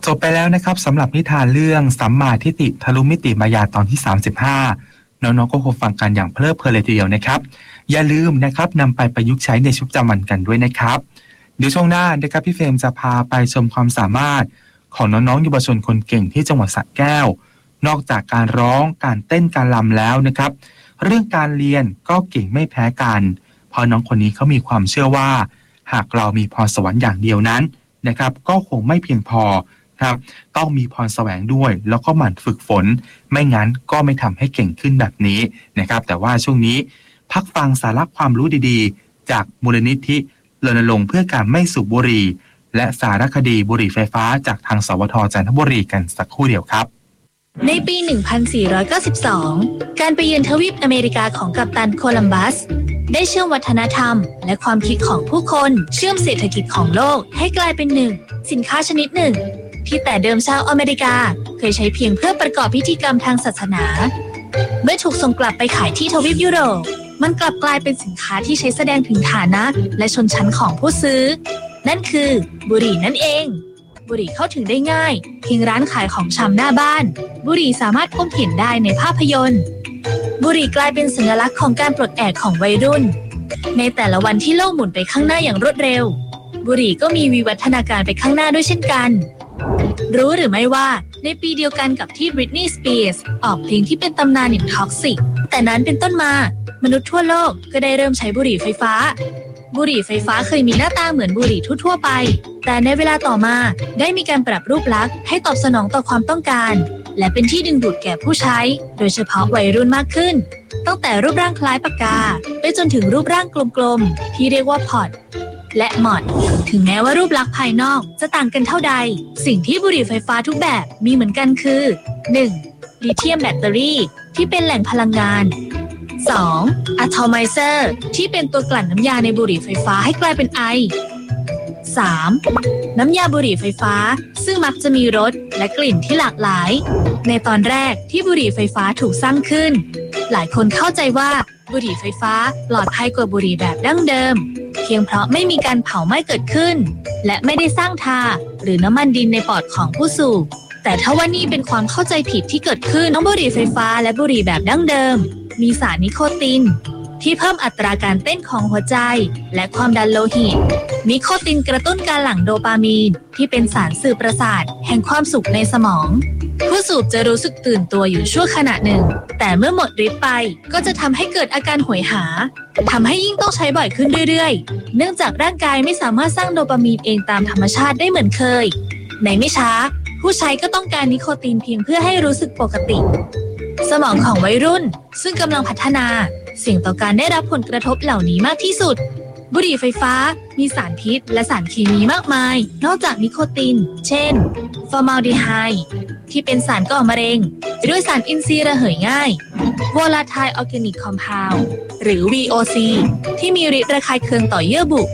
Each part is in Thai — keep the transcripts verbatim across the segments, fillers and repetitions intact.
จบไปแล้วนะครับสำหรับนิทานเรื่องสัมมาทิฏฐิทะลุมิติมายาตอนที่สามสิบห้าน้องๆก็คงฟังกันอย่างเพลิดเพลินเลยทีเดียวนะครับอย่าลืมนะครับนำไปประยุกต์ใช้ในชีวิตประจำวันกันด้วยนะครับเดี๋ยวช่วงหน้านะครับพี่เฟรมจะพาไปชมความสามารถของน้องๆเยาวชนคนเก่งที่จังหวัดสระแก้วนอกจากการร้องการเต้นการรำแล้วนะครับเรื่องการเรียนก็เก่งไม่แพ้กันเพราะน้องคนนี้เขามีความเชื่อว่าหากเรามีพรสวรรค์อย่างเดียวนั้นนะครับก็คงไม่เพียงพอครับต้องมีพรแสวงด้วยแล้วก็หมั่นฝึกฝนไม่งั้นก็ไม่ทำให้เก่งขึ้นแบบนี้นะครับแต่ว่าช่วงนี้พักฟังสาระความรู้ดีๆจากมูลนิธิรณรงค์เพื่อการไม่สูบบุหรี่และสารคดีบุหรี่ไฟฟ้าจากทางสวท.จันทบุรีกันสักครู่เดียวครับในปี หนึ่งพันสี่ร้อยเก้าสิบสอง การไปเยือนทวีปอเมริกาของกัปตันโคลัมบัสได้เชื่อมวัฒนธรรมและความคิดของผู้คนเชื่อมเศรษฐกิจของโลกให้กลายเป็นหนึ่งสินค้าชนิดหนึ่งที่แต่เดิมชาวอเมริกาเคยใช้เพียงเพื่อประกอบพิธีกรรมทางศาสนาเมื่อถูกส่งกลับไปขายที่ทวีปยุโรปมันกลับกลายเป็นสินค้าที่ใช้แสดงถึงฐานะและชนชั้นของผู้ซื้อนั่นคือบุหรี่นั่นเองบุหรี่เข้าถึงได้ง่ายเพียงร้านขายของชำหน้าบ้านบุหรี่สามารถพบเห็นได้ในภาพยนตร์บุหรี่กลายเป็นสัญลักษณ์ของการปลดแอกของวัยรุ่นในแต่ละวันที่โลกหมุนไปข้างหน้าอย่างรวดเร็วบุหรี่ก็มีวิวัฒนาการไปข้างหน้าด้วยเช่นกันรู้หรือไม่ว่าในปีเดียวกันกับที่ Britney Spears ออกเพลงที่เป็นตำนานอย่าง Toxic แต่นั้นเป็นต้นมามนุษย์ทั่วโลกก็ได้เริ่มใช้บุหรี่ไฟฟ้าบุหรี่ไฟฟ้าเคยมีหน้าตาเหมือนบุหรี่ทั่วๆไปแต่ในเวลาต่อมาได้มีการปรับรูปลักษณ์ให้ตอบสนองต่อความต้องการและเป็นที่ดึงดูดแก่ผู้ใช้โดยเฉพาะวัยรุ่นมากขึ้นตั้งแต่รูปร่างคล้ายปากกาไปจนถึงรูปร่างกลมๆที่เรียกว่าพอดและมอดถึงแม้ว่ารูปลักษณ์ภายนอกจะต่างกันเท่าใดสิ่งที่บุหรี่ไฟฟ้าทุกแบบมีเหมือนกันคือ หนึ่ง. ลิเธียมแบตเตอรี่ที่เป็นแหล่งพลังงาน สอง. อะทอมไมเซอร์ที่เป็นตัวกลั่นน้ำยาในบุหรี่ไฟฟ้าให้กลายเป็นไอ สาม. น้ำยาบุหรี่ไฟฟ้าซึ่งมักจะมีรสและกลิ่นที่หลากหลายในตอนแรกที่บุหรี่ไฟฟ้าถูกสร้างขึ้นหลายคนเข้าใจว่าบุหรี่ไฟฟ้าปลอดภัยกว่าบุหรี่แบบดั้งเดิมเพียงเพราะไม่มีการเผาไหม้เกิดขึ้นและไม่ได้สร้างทาหรือน้ำมันดินในปอดของผู้สูบแต่ถ้าว่านี่เป็นความเข้าใจผิดที่เกิดขึ้นทั้งบุหรี่ไฟฟ้าและบุหรี่แบบดั้งเดิมมีสารนิโคตินที่เพิ่มอัตราการเต้นของหัวใจและความดันโลหิตนิโคตินกระตุ้นการหลั่งโดปามีนที่เป็นสารสื่อประสาทแห่งความสุขในสมองผู้สูบจะรู้สึกตื่นตัวอยู่ชั่วขณะหนึ่งแต่เมื่อหมดฤทธิ์ไปก็จะทำให้เกิดอาการหวยหาทำให้ยิ่งต้องใช้บ่อยขึ้นเรื่อยๆเนื่องจากร่างกายไม่สามารถสร้างโดปามีนเองตามธรรมชาติได้เหมือนเคยในไม่ช้าผู้ใช้ก็ต้องการนิโคตินเพียงเพื่อให้รู้สึกปกติสมองของวัยรุ่นซึ่งกำลังพัฒนาเสี่ยงต่อการได้รับผลกระทบเหล่านี้มากที่สุดบุหรี่ไฟฟ้ามีสารพิษและสารเคมีมากมายนอกจากนิโคตินเช่นฟอร์มาลดีไฮด์ที่เป็นสารก่อมะเร็งด้วยสารอินทรีย์ระเหยง่าย Volatile Organic Compound หรือ วี โอ ซี ที่มีฤทธิ์ระคายเคืองต่อเยื่อบุ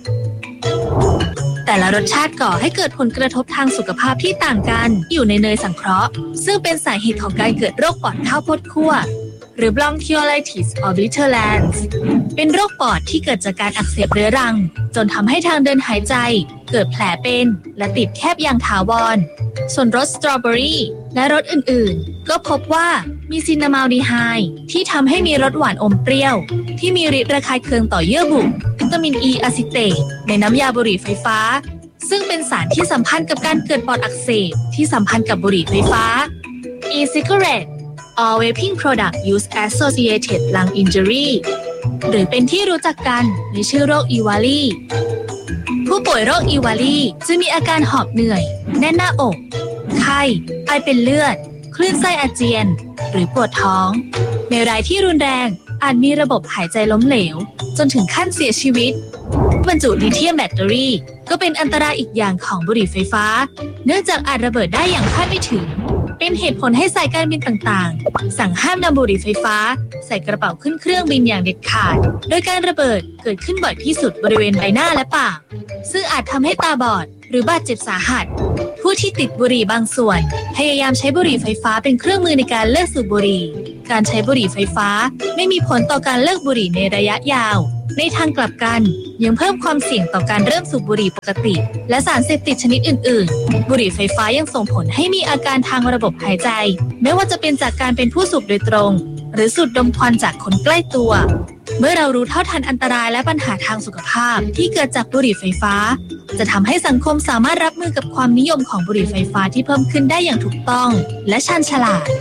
แต่ละรสชาติก่อให้เกิดผลกระทบทางสุขภาพที่ต่างกันอยู่ในเนยสังเคราะห์ซึ่งเป็นสาเหตุของการเกิดโรคปอดข้าวโพดคั่วหรือ bronchiolitis obliterans เป็นโรคปอดที่เกิดจากการอักเสบเรื้อรังจนทำให้ทางเดินหายใจเกิดแผลเป็นและติดแคบอย่างถาวรส่วนรสสตรอเบอรี่และรสอื่นๆก็พบว่ามีซินนามาลดีไฮด์ที่ทำให้มีรสหวานอมเปรี้ยวที่มีฤทธิ์ระคายเคืองต่อเยื่อบุวิตามินอีอะซิเตตในน้ำยาบุหรี่ไฟฟ้าซึ่งเป็นสารที่สัมพันธ์กับการเกิดปอดอักเสบที่สัมพันธ์กับบุหรี่ไฟฟ้า e-cigarette all vaping product use associated lung injury หรือเป็นที่รู้จักกันในชื่อโรคอีวาลีผู้ป่วยโรคอีวาลีจะมีอาการหอบเหนื่อยแน่นหน้าอกไข้ไอเป็นเลือดคลื่นไส้อาเจียนหรือปวดท้องในรายที่รุนแรงอาจมีระบบหายใจล้มเหลวจนถึงขั้นเสียชีวิตบรรจุลิเธียมแบตเตอรี่ก็เป็นอันตรายอีกอย่างของบุหรี่ไฟฟ้าเนื่องจากอาจระเบิดได้อย่างคาดไม่ถึงเป็นเหตุผลให้สายการบินต่างๆสั่งห้ามนำบุหรี่ไฟฟ้าใส่กระเป๋าขึ้นเครื่องบินอย่างเด็ดขาดโดยการระเบิดเกิดขึ้นบ่อยที่สุดบริเวณใบหน้าและปากซึ่งอาจทำให้ตาบอดหรือบาดเจ็บสาหัสผู้ที่ติดบุหรี่บางส่วนพยายามใช้บุหรี่ไฟฟ้าเป็นเครื่องมือในการเลิกสูบบุหรี่การใช้บุหรี่ไฟฟ้าไม่มีผลต่อการเลิกบุหรี่ในระยะยาวในทางกลับกันยังเพิ่มความเสี่ยงต่อการเริ่มสูบบุหรี่ปกติและสารเสพติดชนิดอื่นๆบุหรี่ไฟฟ้ายังส่งผลให้มีอาการทางระบบหายใจไม่ว่าจะเป็นจากการเป็นผู้สูบโดยตรงหรือสูดดมควันจากคนใกล้ตัวเมื่อเรารู้เท่าทันอันตรายและปัญหาทางสุขภาพที่เกิดจากบุหรี่ไฟฟ้าจะทำให้สังคมสามารถรับมือกับความนิยมของบุหรี่ไฟฟ้าที่เพิ่มขึ้นได้อย่างถูกต้องและชาญฉลาด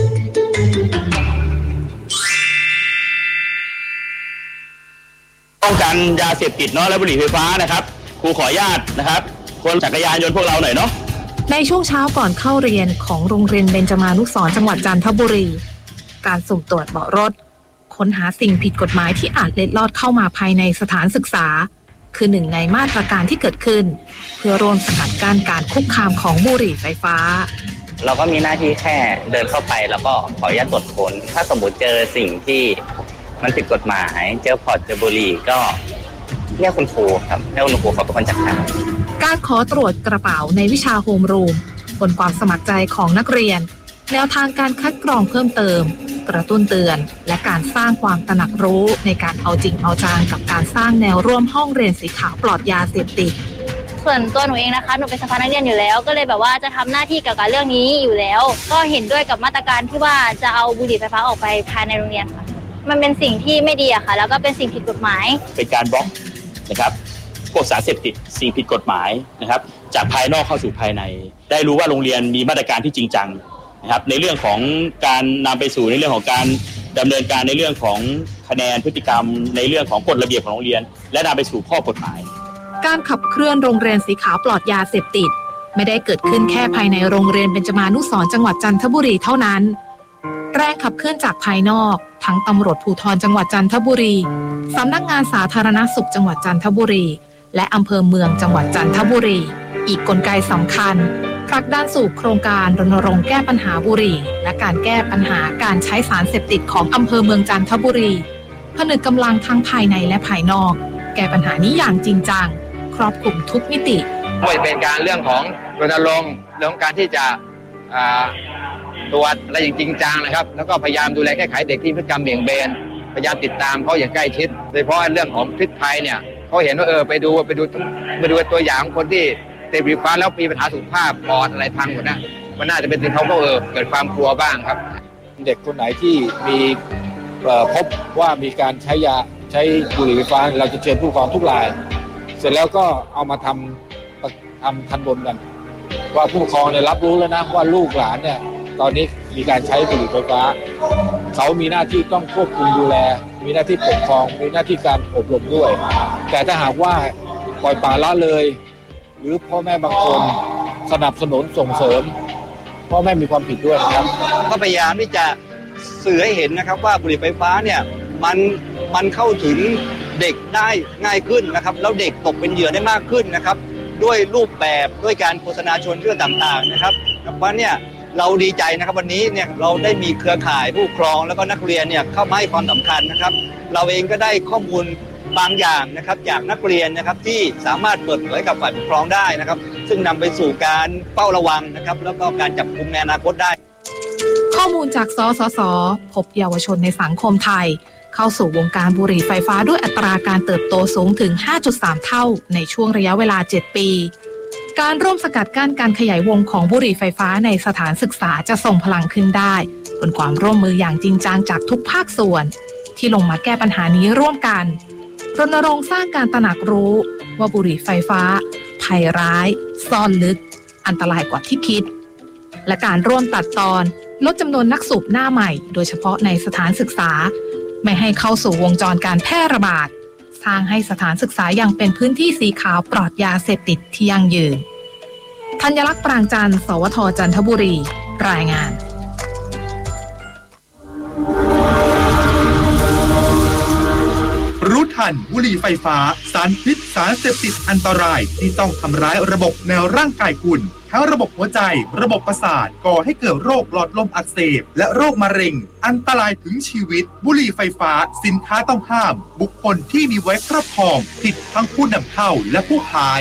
ป้องกันยาเสพติดเนาะและบุหรี่ไฟฟ้านะครับครูขออนุญาตนะครับคนจักรยานยนต์พวกเราหน่อยเนาะในช่วงเช้าก่อนเข้าเรียนของโรงเรียนเบญจมานุสรณ์จังหวัดจันทบุรีการสุ่มตรวจเบาะรถค้นหาสิ่งผิดกฎหมายที่อาจเล็ดลอดเข้ามาภายในสถานศึกษาคือหนึ่งในมาตรการที่เกิดขึ้นเพื่อร่วมสกัดกั้นการคุกคามของบุหรี่ไฟฟ้าเราก็มีหน้าที่แค่เดินเข้าไปแล้วก็ขออนุญาตตรวจค้นถ้าสมมติเจอสิ่งที่มันผิดกฎหมายเจอพอร์ตเจอบุหรี่ก็เรียกคุณครูครับเรียกคุณครูเขาเป็นคนจัดการการขอตรวจกระเป๋าในวิชาโฮมรูมบนความสมัครใจของนักเรียนแนวทางการคัดกรองเพิ่มเติมกระตุ้นเตือนและการสร้างความตระหนักรู้ในการเอาจริงเอาจังกับการสร้างแนวร่วมห้องเรียนสีขาวปลอดยาเสพติดส่วนตัวหนูเองนะคะหนูเป็นสภานักเรียนอยู่แล้วก็เลยแบบว่าจะทำหน้าที่เกี่ยวกับเรื่องนี้อยู่แล้วก็เห็นด้วยกับมาตรการที่ว่าจะเอาบุหรี่ไฟฟ้าออกไปภายในโรงเรียนค่ะมันเป็นสิ่งที่ไม่ดีอะค่ะแล้วก็เป็นสิ่งผิดกฎหมายเป็นการบล็อกนะครับพวกสารเสพติดสิ่งผิดกฎหมายนะครับจากภายนอกเข้าสู่ภายในได้รู้ว่าโรงเรียนมีมาตรการที่จริงจังนะครับในเรื่องของการนำไปสู่ในเรื่องของการดำเนินการในเรื่องของคะแนนพฤติกรรมในเรื่องของกฎระเบียบของโรงเรียนและนำไปสู่ข้อกฎหมายการขับเคลื่อนโรงเรียนสีขาวปลอดยาเสพติดไม่ได้เกิดขึ้นแค่ภายในโรงเรียนเบญจมานุสรณ์จังหวัดจันทบุรีเท่านั้นแรงขับเคลื่อนจากภายนอกทั้งตำรวจภูธรจังหวัดจันทบุรีสำนักงานสาธารณสุขจังหวัดจันทบุรีและอำเภอเมืองจังหวัดจันทบุรีอีกกลไกสำคัญผลักดันสู่โครงการรณรงค์แก้ปัญหาบุหรี่และการแก้ปัญหาการใช้สารเสพติดของอำเภอเมืองจันทบุรีผนึกกำลังทั้งภายในและภายนอกแก้ปัญหานี้อย่างจริงจังครอบคลุมทุกมิติไม่เป็นการเรื่องของรณรงค์เรื่องการที่จะตรวจอะไรอย่างจริงจังนะครับแล้วก็พยายามดูแลแก้ไขเด็กที่พฤติกรรมเบี่ยงเบนพยายามติดตามเขาอย่างใกล้ชิดโดยเฉพาะเรื่องของพิษภัยเนี่ยเขาเห็นว่าเออไปดูไปดูไปดูตัวอย่างคนที่เสพบุหรี่ไฟฟ้าแล้วมีปัญหาสุขภาพปอดอะไรพังหมดนะมันน่าจะเป็นสิ่งเขาก็เออเกิดความกลัวบ้างครับเด็กคนไหนที่มีพบว่ามีการใช้ยาใช้บุหรี่ไฟฟ้าเราจะเชิญผู้ปกครองทุกรายเสร็จแล้วก็เอามาทำทำทันบนกันว่าผู้ปกครองเนี่ยรับรู้แล้วนะว่าลูกหลานเนี่ยตอนนี้มีการใช้บุหรี่ไฟฟ้าเขามีหน้าที่ต้องควบคุมดูแลมีหน้าที่ปกครองมีหน้าที่การอบรมด้วยแต่ถ้าหากว่าปล่อยปละละเลยหรือพ่อแม่บางคนสนับสนุนส่งเสริมพ่อแม่มีความผิดด้วยนะครับก็พยายามที่จะสื่อให้เห็นนะครับว่าบุหรี่ไฟฟ้าเนี่ยมันมันเข้าถึงเด็กได้ง่ายขึ้นนะครับแล้วเด็กตกเป็นเหยื่อได้มากขึ้นนะครับด้วยรูปแบบด้วยการโฆษณาชวนเชื่อต่างๆนะครับเพราะเนี่ยเราดีใจนะครับวันนี้เนี่ยเราได้มีเครือข่ายผู้ปกครองแล้วก็นักเรียนเนี่ยเข้ามาให้ความสำคัญนะครับเราเองก็ได้ข้อมูลบางอย่างนะครับจากนักเรียนนะครับที่สามารถเปิดเผยกับฝ่ายปกครองได้นะครับซึ่งนำไปสู่การเฝ้าระวังนะครับแล้วก็การจับกุมในอนาคตได้ข้อมูลจากสสส.พบเยาวชนในสังคมไทยเข้าสู่วงการบุหรี่ไฟฟ้าด้วยอัตราการเติบโตสูงถึง ห้าจุดสาม เท่าในช่วงระยะเวลาเจ็ดปีการร่วมสกัดกั้นการขยายวงของบุหรี่ไฟฟ้าในสถานศึกษาจะส่งพลังขึ้นได้บนความร่วมมืออย่างจริงจังจากทุกภาคส่วนที่ลงมาแก้ปัญหานี้ร่วมกันรณรงค์สร้างการตระหนักรู้ว่าบุหรี่ไฟฟ้าภัยร้ายซ่อนลึกอันตรายกว่าที่คิดและการร่วมตัดตอนลดจำนวนนักสูบหน้าใหม่โดยเฉพาะในสถานศึกษาไม่ให้เข้าสู่วงจรการแพร่ระบาดสร้างให้สถานศึกษายังเป็นพื้นที่สีขาวปลอดยาเสพติดที่ยั่งยืนธัญลักษณ์ปรางจันทร์สวทจันทบุรีรายงานรู้ทันบุหรี่ไฟฟ้าสารพิษสารเสพติดอันตรายที่ต้องทำร้ายระบบในร่างกายคุณทั้งระบบหัวใจระบบประสาทก่อให้เกิดโรคหลอดลมอักเสบและโรคมะเร็งอันตรายถึงชีวิตบุหรี่ไฟฟ้าสินค้าต้องห้ามบุคคลที่มีไว้ครอบครองผิดทั้งผู้นำเข้าและผู้ขาย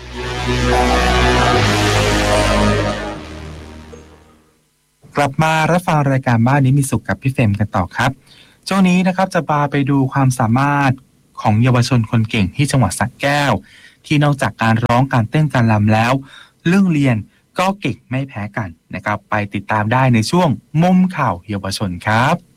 กลับมารับฟังรายการบ้านนี้มีสุขกับพี่เฟรมกันต่อครับช่วงนี้นะครับจะพาไปดูความสามารถของเยาวชนคนเก่งที่จังหวัดสระแก้วที่นอกจากการร้องการเต้นการรำแล้วเรื่องเรียนก็เก่งไม่แพ้กันนะครับไปติดตามได้ในช่วงมุมข่าวเยาวชนครับ